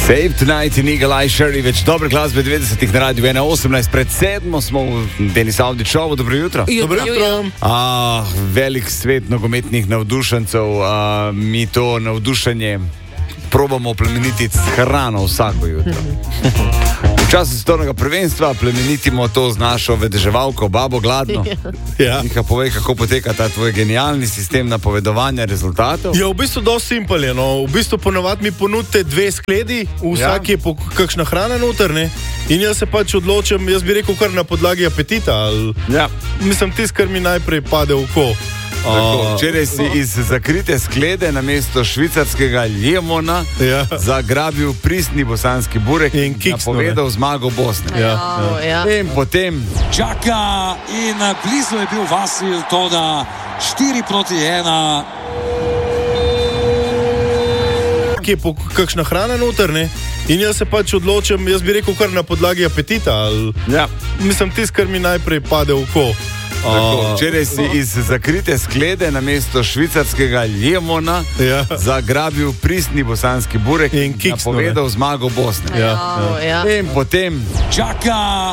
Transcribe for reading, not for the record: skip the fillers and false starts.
Save Tonight in Eagle Eye Sherry, več dobre glasbe 90-ih na radiju 1.18, pred 7 smo v Denis Audi Showu, dobro jutro. Dobro jutro. Velik svet nogometnih navdušencev, mi to navdušenje probamo plemenititi s hrano vsako jutro. V času svetovnega prvenstva plemenitimo to z našo vedeževalko, babo Gladno. Ja. Nika, povej, kako poteka ta tvoj genialni sistem napovedovanja rezultatov. Ja, v bistvu dosti simpel je, no. V bistvu ponovadi mi ponudite 2 skledi, vsak je kakšna hrana noter, ne? In jaz se pač odločim, jaz bi rekel kar na podlagi apetita, ali... Ja. Mislim, tisto, kar mi najprej pade v oko. Včeraj si iz zakrite sklede namesto švicarskega lemona zagrabil pristni bosanski burek in napovedal zmago Bosne. Ja. In potem čaka in blizu je bil Vasil, toda 4-1. Je kakšna hrana noter, ne? In jaz se pač odločim, jaz bi rekel kar na podlagi apetita, ali... Mislim, tisto, kar mi najprej pade v oko. Včeraj si iz zakrite sklede namesto švicarskega lemona zagrabil pristni bosanski burek in napovedal zmago Bosne. In potem čaka